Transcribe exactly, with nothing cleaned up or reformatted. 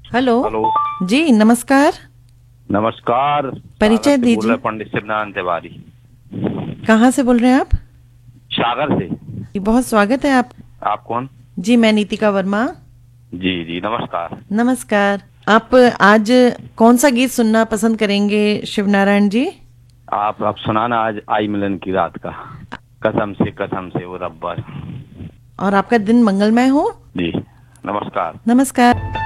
Hello. Hello. जी नमस्कार। नमस्कार। परिचय सागर से बोल दीजिए। रहे पंडित शिवनारायण तिवारी। कहाँ से बोल रहे हैं आप? सागर से। जी, बहुत स्वागत है आप। आप कौन? जी मैं नीतिका वर्मा। जी जी नमस्कार। नमस्कार। आप आज कौन सा गीत सुनना पसंद करेंगे शिव नारायण जी? आप आप सुनाना आज आई मिलन की रात का। कसम से कसम से वो रब्बर। और आपका दिन मंगलमय हो। जी नमस्कार। नमस्कार।